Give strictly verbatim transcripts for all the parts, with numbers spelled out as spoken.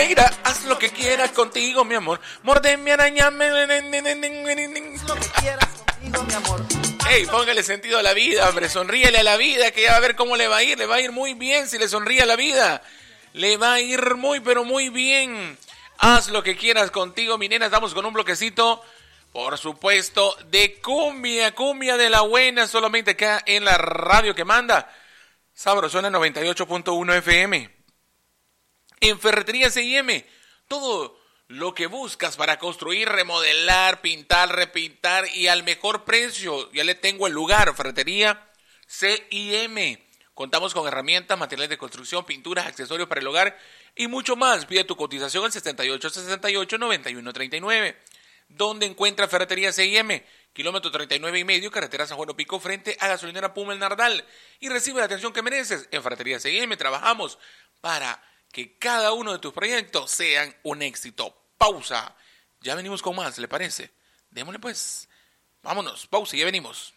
negra, haz lo que quieras contigo, mi amor. Mordeme, arañame. Haz lo que quieras contigo, mi amor. Ey, póngale sentido a la vida, hombre. Sonríele a la vida, que ya va a ver cómo le va a ir. Le va a ir muy bien si le sonríe a la vida. Le va a ir muy, pero muy bien. Haz lo que quieras contigo, mi nena. Estamos con un bloquecito, por supuesto, de cumbia, cumbia de la buena, solamente acá en la radio que manda. Sabrosona noventa y ocho punto uno F M. En Ferretería C I M, todo lo que buscas para construir, remodelar, pintar, repintar y al mejor precio. Ya le tengo el lugar, Ferretería C I M. Contamos con herramientas, materiales de construcción, pinturas, accesorios para el hogar y mucho más. Pide tu cotización al sesenta y ocho sesenta y ocho noventa y uno treinta y nueve. ¿Dónde encuentra Ferretería C I M? Kilómetro treinta y nueve y medio, carretera San Juan Opico, frente a gasolinera Puma El Nardal. Y recibe la atención que mereces. En Ferretería C I M trabajamos para que cada uno de tus proyectos sean un éxito. Pausa. Ya venimos con más, ¿le parece? Démosle pues. Vámonos, pausa y ya venimos.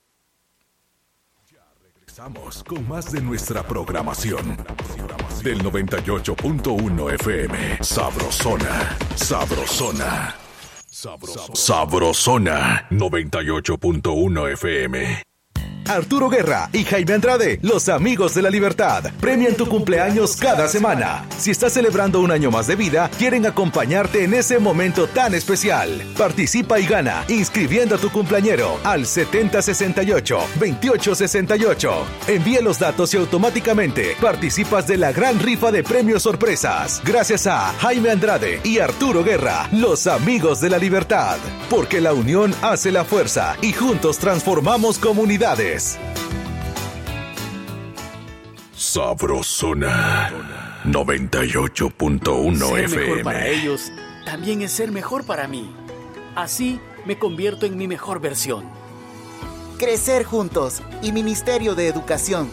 Ya regresamos con más de nuestra programación. Del noventa y ocho punto uno F M. Sabrosona. Sabrosona. Sabrosona. Sabrosona. noventa y ocho punto uno F M. Arturo Guerra y Jaime Andrade, los amigos de la libertad, premian tu cumpleaños cada semana. Si estás celebrando un año más de vida, quieren acompañarte en ese momento tan especial. Participa y gana inscribiendo a tu cumpleañero al setenta sesenta y ocho veintiocho sesenta y ocho. Envía los datos y automáticamente participas de la gran rifa de premios sorpresas. Gracias a Jaime Andrade y Arturo Guerra, los amigos de la libertad. Porque la unión hace la fuerza y juntos transformamos comunidades. Sabrosona noventa y ocho punto uno Ser F M. mejor para ellos también es ser mejor para mí. Así me convierto en mi mejor versión. Crecer juntos y Ministerio de Educación.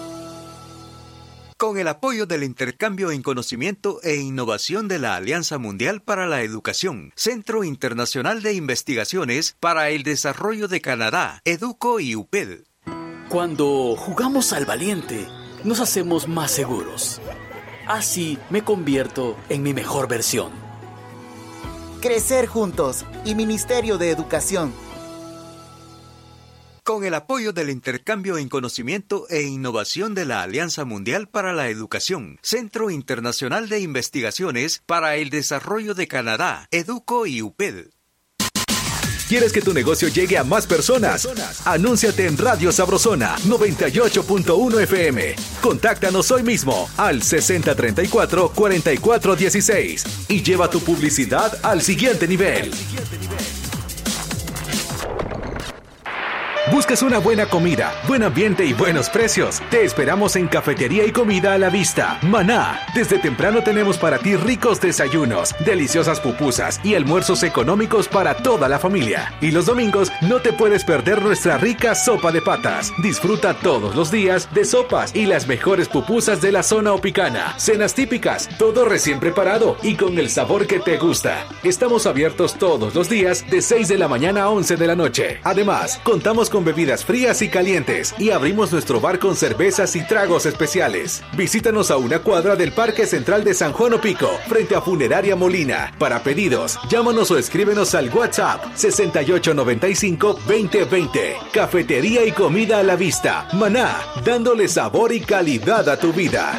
Con el apoyo del intercambio en conocimiento e innovación de la Alianza Mundial para la Educación, Centro Internacional de Investigaciones para el Desarrollo de Canadá, EDUCO y U P E D. Cuando jugamos al valiente, nos hacemos más seguros. Así me convierto en mi mejor versión. Crecer juntos y Ministerio de Educación. Con el apoyo del intercambio en conocimiento e innovación de la Alianza Mundial para la Educación, Centro Internacional de Investigaciones para el Desarrollo de Canadá, EDUCO y U P E D. ¿Quieres que tu negocio llegue a más personas? Anúnciate en Radio Sabrosona noventa y ocho punto uno F M. Contáctanos hoy mismo al sesenta treinta y cuatro cuarenta y cuatro dieciséis y lleva tu publicidad al siguiente nivel. ¿Buscas una buena comida, buen ambiente y buenos precios? Te esperamos en Cafetería y Comida a la Vista, Maná. Desde temprano tenemos para ti ricos desayunos, deliciosas pupusas y almuerzos económicos para toda la familia. Y los domingos no te puedes perder nuestra rica sopa de patas. Disfruta todos los días de sopas y las mejores pupusas de la zona opicana. Cenas típicas, todo recién preparado y con el sabor que te gusta. Estamos abiertos todos los días de seis de la mañana a once de la noche. Además, contamos con con bebidas frías y calientes y abrimos nuestro bar con cervezas y tragos especiales. Visítanos a una cuadra del Parque Central de San Juan Opico, frente a Funeraria Molina. Para pedidos, llámanos o escríbenos al WhatsApp sesenta y ocho noventa y cinco veinte veinte. Cafetería y Comida a la Vista, Maná, dándole sabor y calidad a tu vida.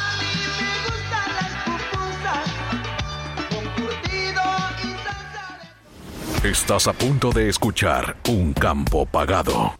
Estás a punto de escuchar Un Campo Pagado.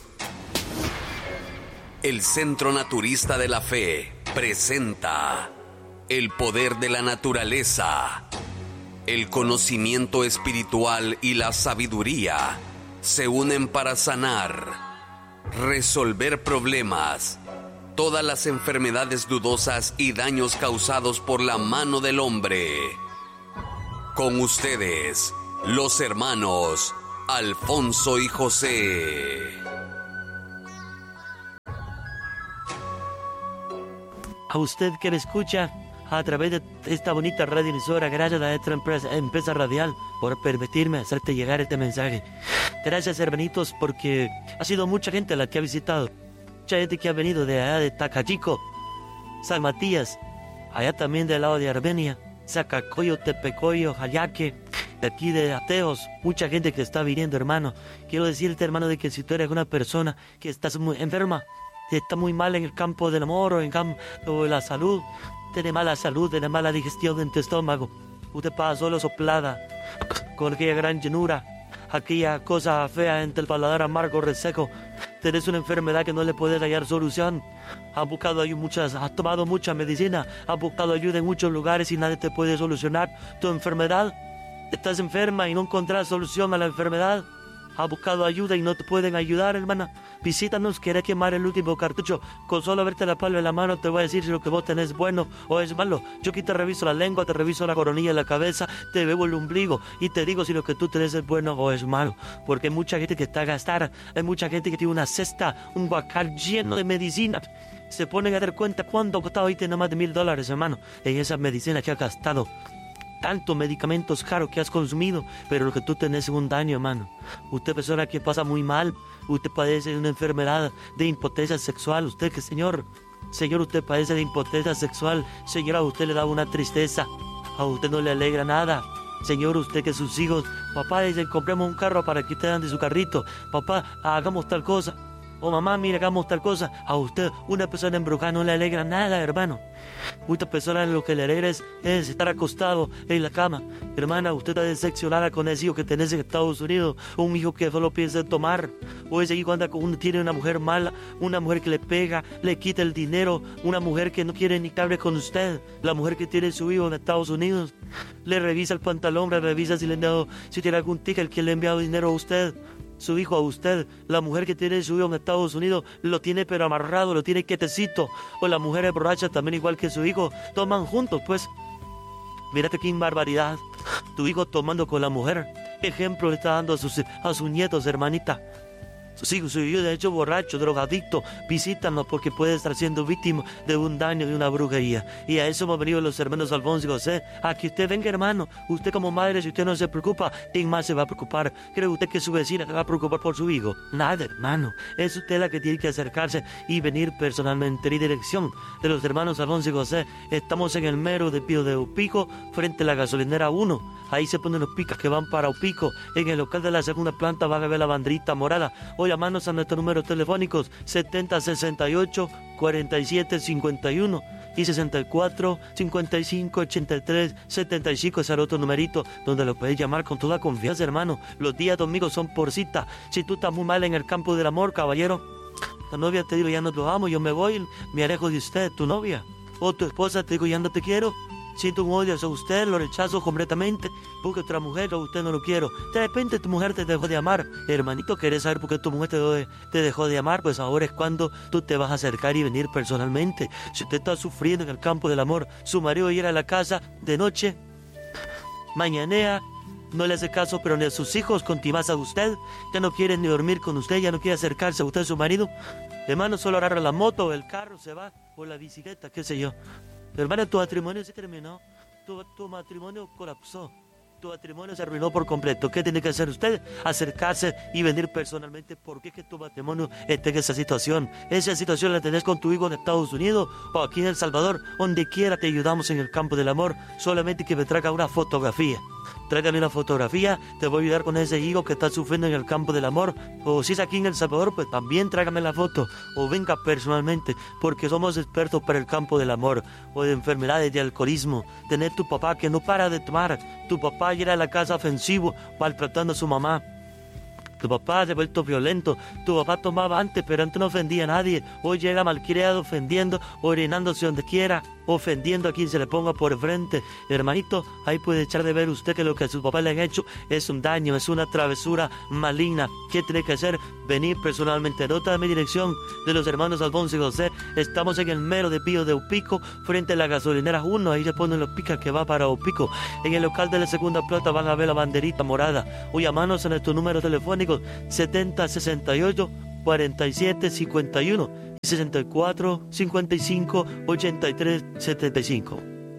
El Centro Naturista de la Fe presenta el poder de la naturaleza. El conocimiento espiritual y la sabiduría se unen para sanar, resolver problemas, todas las enfermedades dudosas y daños causados por la mano del hombre. Con ustedes, los hermanos Alfonso y José. A usted que me escucha a través de esta bonita radioemisora, gracias a esta empresa, empresa radial por permitirme hacerte llegar este mensaje. Gracias, hermanitos, porque ha sido mucha gente la que ha visitado. Mucha gente que ha venido de allá de Tacachico, San Matías, allá también del lado de Armenia, Zacacoyo, Tepecoyo, Jayaque, de aquí de ateos, mucha gente que está viniendo, hermano. Quiero decirte, hermano, de que si tú eres una persona que estás muy enferma, que está muy mal en el campo del amor o en el campo de la salud, tiene mala salud, tiene mala digestión en tu estómago, usted pasa solo soplada, con aquella gran llenura, aquella cosa fea entre el paladar amargo, reseco. Tienes una enfermedad que no le puedes hallar solución. Has buscado ayuda muchas, has tomado mucha medicina, has buscado ayuda en muchos lugares y nadie te puede solucionar tu enfermedad. Estás enferma y no encontrás solución a la enfermedad. Has buscado ayuda y no te pueden ayudar, hermana. Visítanos, querés quemar el último cartucho. Con solo verte la palma en la mano te voy a decir si lo que vos tenés es bueno o es malo. Yo aquí te reviso la lengua, te reviso la coronilla de la cabeza, te veo el ombligo y te digo si lo que tú tenés es bueno o es malo. Porque hay mucha gente que está gastada, hay mucha gente que tiene una cesta, un guacal lleno de medicina. Se ponen a dar cuenta cuánto ha costado y tiene más de mil dólares, hermano, en esas medicinas que ha gastado. Tantos medicamentos caros que has consumido, pero lo que tú tenés es un daño, hermano. Usted, persona que pasa muy mal, usted padece de una enfermedad de impotencia sexual. Usted, que señor, señor, usted padece de impotencia sexual. Señora, a usted le da una tristeza, a usted no le alegra nada. Señor, usted que sus hijos, papá, dicen, compremos un carro para que usted ande su carrito. Papá, hagamos tal cosa. O mamá, mira, hagamos tal cosa. A usted, una persona embrujada no le alegra nada, hermano. Muchas personas lo que le alegra es, es estar acostado en la cama. Hermana, usted está decepcionada con ese hijo que tenés en Estados Unidos. Un hijo que solo piensa en tomar. O ese hijo anda con, tiene una mujer mala, una mujer que le pega, le quita el dinero. Una mujer que no quiere ni que hable con usted. La mujer que tiene su hijo en Estados Unidos. Le revisa el pantalón, le revisa si, le enviado, si tiene algún ticket que le ha enviado dinero a usted. Su hijo a usted, la mujer que tiene su hijo en Estados Unidos, lo tiene pero amarrado, lo tiene quietecito. O la mujer es borracha también igual que su hijo, toman juntos, pues. Mírate qué barbaridad, tu hijo tomando con la mujer. ¿Qué ejemplo le está dando a sus, a sus nietos, hermanita? Sus hijos, su hijo de hecho borracho, drogadicto, visítanos porque puede estar siendo víctima de un daño, de una brujería. Y a eso hemos venido los hermanos Alfonso y José, a que usted venga, hermano. Usted como madre, si usted no se preocupa, ¿quién más se va a preocupar? ¿Cree usted que su vecina se va a preocupar por su hijo? Nada, hermano. Es usted la que tiene que acercarse y venir personalmente. En dirección de los hermanos Alfonso y José, estamos en el mero de Pío de Upico, frente a la gasolinera uno. Ahí se ponen los picas que van para Upico. En el local de la segunda planta van a ver la banderita morada. O llamarnos a nuestros números telefónicos setenta sesenta y ocho cuarenta y siete cincuenta y uno y sesenta y cuatro cincuenta y cinco ochenta y tres setenta y cinco. Es el otro numerito donde lo puedes llamar con toda confianza, hermano. Los días domingos son por cita. Si tú estás muy mal en el campo del amor, caballero, la novia te digo ya no te amo, yo me voy, me alejo de usted, tu novia. O tu esposa te digo ya no te quiero. Siento un odio hacia usted, lo rechazo completamente, porque otra mujer o usted no lo quiero. De repente tu mujer te dejó de amar. Hermanito, ¿querés saber por qué tu mujer te dejó, de, te dejó de amar? Pues ahora es cuando tú te vas a acercar y venir personalmente. Si usted está sufriendo en el campo del amor, su marido llega a la casa de noche, mañanea, no le hace caso, pero ni a sus hijos contimas a usted, ya no quiere ni dormir con usted, ya no quiere acercarse a usted, su marido. Hermano, solo agarra la moto, el carro, se va, o la bicicleta, qué sé yo. Hermano, tu matrimonio se terminó, tu, tu matrimonio colapsó, tu matrimonio se arruinó por completo. ¿Qué tiene que hacer usted? Acercarse y venir personalmente. ¿Por qué que tu matrimonio esté en esa situación? Esa situación la tenés con tu hijo en Estados Unidos o aquí en El Salvador, donde quiera te ayudamos en el campo del amor. Solamente que me traiga una fotografía. Tráigame una fotografía, te voy a ayudar con ese hijo que está sufriendo en el campo del amor. O si es aquí en El Salvador, pues también tráigame la foto. O venga personalmente, porque somos expertos para el campo del amor. O de enfermedades, de alcoholismo. Tener tu papá que no para de tomar. Tu papá llega a la casa ofensivo, maltratando a su mamá. Tu papá se ha vuelto violento. Tu papá tomaba antes, pero antes no ofendía a nadie. Hoy llega malcriado, ofendiendo, orinándose donde quiera, ofendiendo a quien se le ponga por frente. Hermanito, ahí puede echar de ver usted que lo que a su papá le han hecho es un daño, es una travesura maligna. ¿Qué tiene que hacer? Venir personalmente. Nota mi dirección de los hermanos Alfonso y José. Estamos en el mero de Pío de Upico, frente a la gasolinera uno. Ahí se ponen los picas que va para Upico. En el local de la segunda plata van a ver la banderita morada. O llamarnos a nuestro número telefónico setenta sesenta y ocho cuarenta y siete cincuenta y uno y sesenta y cuatro cincuenta y cinco ochenta y tres setenta y cinco.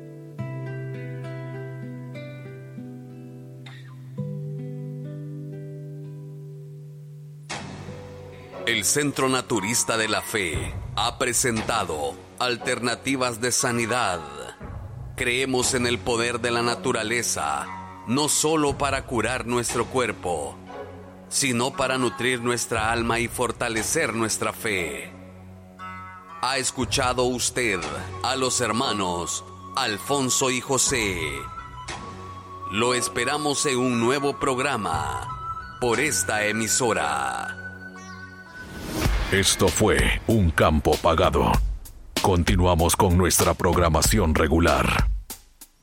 El Centro Naturista de la Fe ha presentado Alternativas de Sanidad. Creemos en el poder de la naturaleza, no solo para curar nuestro cuerpo, sino para nutrir nuestra alma y fortalecer nuestra fe. ¿Ha escuchado usted a los hermanos Alfonso y José? Lo esperamos en un nuevo programa por esta emisora. Esto fue Un Campo Pagado. Continuamos con nuestra programación regular.